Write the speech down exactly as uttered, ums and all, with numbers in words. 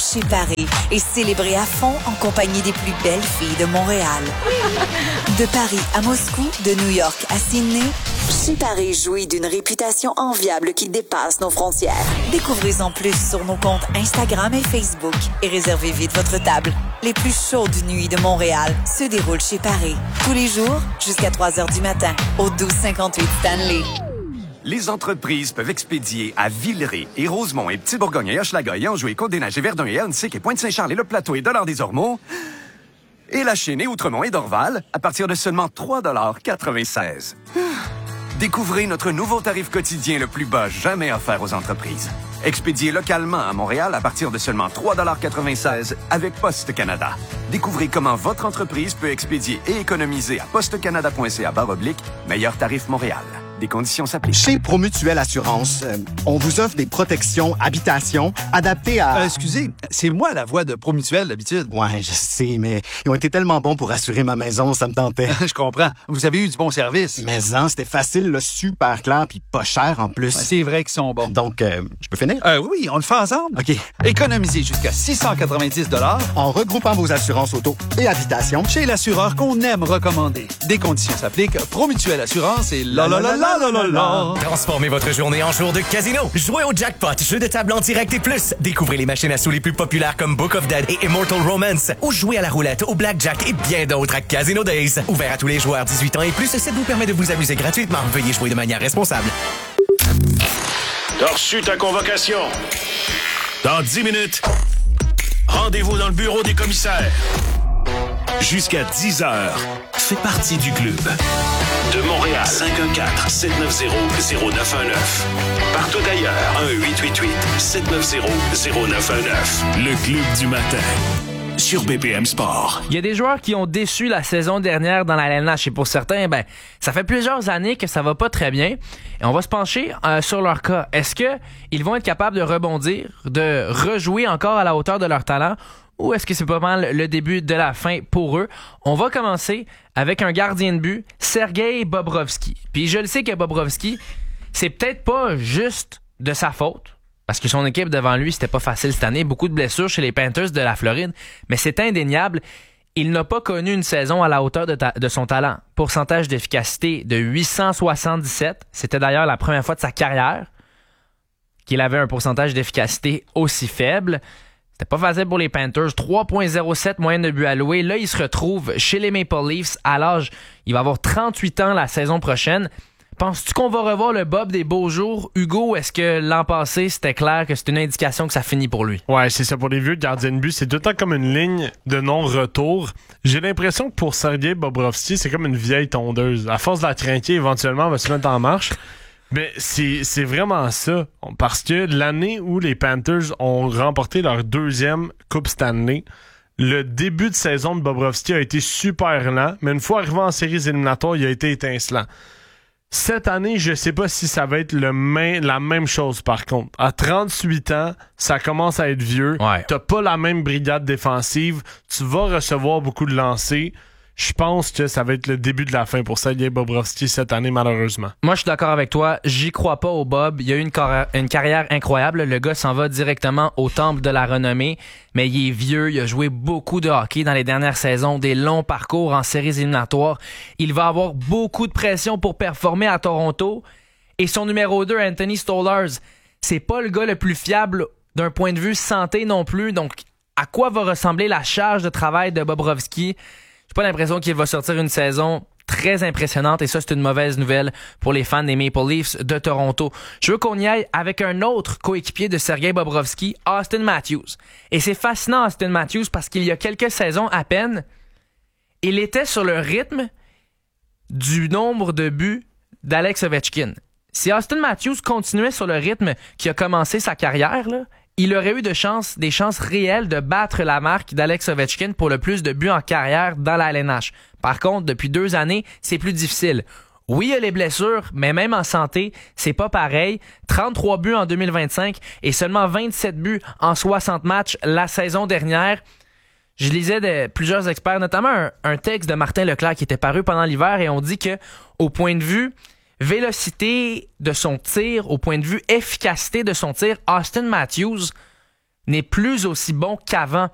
chez Paris et célébrez à fond en compagnie des plus belles filles de Montréal. De Paris à Moscou, de New York à Sydney, Chez Paris jouit d'une réputation enviable qui dépasse nos frontières. Découvrez-en plus sur nos comptes Instagram et Facebook et réservez vite votre table. Les plus chaudes nuits de Montréal se déroulent chez Paris. Tous les jours, jusqu'à trois heures du matin, au douze cinquante-huit Stanley. Les entreprises peuvent expédier à Villeray et Rosemont et Petit-Bourgogne et Hochelaga et Anjou et Côte-des-Neiges et Verdun et Hernesik et Pointe-Saint-Charles et Le Plateau et Dollard-des-Ormeaux et La Chênaie, Outremont et Dorval à partir de seulement trois dollars quatre-vingt-seize. Découvrez notre nouveau tarif quotidien le plus bas jamais offert aux entreprises. Expédié localement à Montréal à partir de seulement trois dollars quatre-vingt-seize avec Poste Canada. Découvrez comment votre entreprise peut expédier et économiser à postecanada.ca barre oblique meilleur tarif Montréal. Des conditions s'appliquent. Chez Promutuelle Assurance, euh, on vous offre des protections habitation adaptées à... Euh, excusez, c'est moi la voix de Promutuelle d'habitude. Ouais, je sais, mais ils ont été tellement bons pour assurer ma maison, ça me tentait. Je comprends. Vous avez eu du bon service. Mais hein, c'était facile, là, super clair, puis pas cher en plus. Ouais, c'est vrai qu'ils sont bons. Donc, euh, je peux finir? Euh, oui, on le fait ensemble. OK. Économisez jusqu'à six cent quatre-vingt-dix dollars en regroupant vos assurances auto et habitation chez l'assureur qu'on aime recommander. Des conditions s'appliquent. Promutuelle Assurance et la la la la la la la. Transformez votre journée en jour de casino. Jouez au Jackpot, jeu de table en direct et plus. Découvrez les machines à sous les plus populaires comme Book of Dead et Immortal Romance. Ou jouez à la roulette, au blackjack et bien d'autres à Casino Days. Ouvert à tous les joueurs dix-huit ans et plus, ça vous permet de vous amuser gratuitement. Veuillez jouer de manière responsable. T'as reçu ta convocation. Dans dix minutes, rendez-vous dans le bureau des commissaires. Jusqu'à dix heures, fais partie du club. De Montréal, cinq un quatre, sept neuf zéro, zéro neuf un neuf. Partout ailleurs, un huit huit huit, sept neuf zéro, zéro neuf un neuf. Le club du matin. Sur B P M Sport. Il y a des joueurs qui ont déçu la saison dernière dans la L N H et pour certains, ben, ça fait plusieurs années que ça va pas très bien. Et on va se pencher euh, sur leur cas. Est-ce que ils vont être capables de rebondir, de rejouer encore à la hauteur de leur talent? Ou est-ce que c'est pas mal le début de la fin pour eux? On va commencer avec un gardien de but, Sergei Bobrovsky. Puis je le sais que Bobrovsky, c'est peut-être pas juste de sa faute, parce que son équipe devant lui, c'était pas facile cette année. Beaucoup de blessures chez les Panthers de la Floride, mais c'est indéniable. Il n'a pas connu une saison à la hauteur de, ta- de son talent. Pourcentage d'efficacité de huit cent soixante-dix-sept. C'était d'ailleurs la première fois de sa carrière qu'il avait un pourcentage d'efficacité aussi faible. C'était pas facile pour les Panthers. trois virgule zéro sept moyenne de but alloué. Là, il se retrouve chez les Maple Leafs à l'âge... Il va avoir trente-huit ans la saison prochaine. Penses-tu qu'on va revoir le Bob des beaux jours, Hugo? Est-ce que l'an passé, c'était clair que c'est une indication que ça finit pour lui? Ouais, c'est ça. Pour les vieux gardiens de but, c'est tout le temps comme une ligne de non-retour. J'ai l'impression que pour Sergei Bobrovsky, c'est comme une vieille tondeuse. À force de la trinquer, éventuellement, elle va se mettre en marche. Mais c'est, c'est vraiment ça. Parce que l'année où les Panthers ont remporté leur deuxième Coupe Stanley, le début de saison de Bobrovsky a été super lent, mais une fois arrivé en séries éliminatoires, il a été étincelant. Cette année, je sais pas si ça va être le même, la même chose par contre. À trente-huit ans, ça commence à être vieux. Ouais. T'as pas la même brigade défensive. Tu vas recevoir beaucoup de lancers. Je pense que ça va être le début de la fin pour Sergei Bobrovsky cette année, malheureusement. Moi, je suis d'accord avec toi. J'y crois pas au Bob. Il a eu une, car- une carrière incroyable. Le gars s'en va directement au temple de la renommée. Mais il est vieux. Il a joué beaucoup de hockey dans les dernières saisons. Des longs parcours en séries éliminatoires. Il va avoir beaucoup de pression pour performer à Toronto. Et son numéro deux, Anthony Stolarz, c'est pas le gars le plus fiable d'un point de vue santé non plus. Donc, à quoi va ressembler la charge de travail de Bobrovsky? J'ai pas l'impression qu'il va sortir une saison très impressionnante et ça, c'est une mauvaise nouvelle pour les fans des Maple Leafs de Toronto. Je veux qu'on y aille avec un autre coéquipier de Sergei Bobrovsky, Austin Matthews. Et c'est fascinant, Austin Matthews, parce qu'il y a quelques saisons à peine, il était sur le rythme du nombre de buts d'Alex Ovechkin. Si Austin Matthews continuait sur le rythme qui a commencé sa carrière, là, il aurait eu de chances, des chances réelles de battre la marque d'Alex Ovechkin pour le plus de buts en carrière dans la L N H. Par contre, depuis deux années, c'est plus difficile. Oui, il y a les blessures, mais même en santé, c'est pas pareil. trente-trois buts en deux mille vingt-cinq et seulement vingt-sept buts en soixante matchs la saison dernière. Je lisais de plusieurs experts, notamment un, un texte de Martin Leclerc qui était paru pendant l'hiver et on dit que, au point de vue vélocité de son tir, au point de vue efficacité de son tir, Austin Matthews n'est plus aussi bon qu'avant.